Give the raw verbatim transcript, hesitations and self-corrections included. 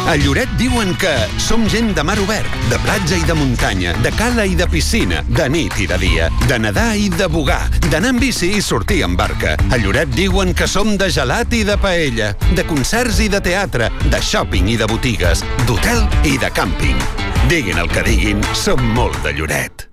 A Lloret diuen que som gent de mar obert, de platja i de muntanya, de cala i de piscina, de nit i de dia, de nedar i de bugar, d'anar en bici i sortir en barca. A Lloret diuen que som de gelat i de paella, de concerts i de teatre, de shopping i de botigues, d'hotel i de càmping. Diguin el que diguin, som molt de Lloret.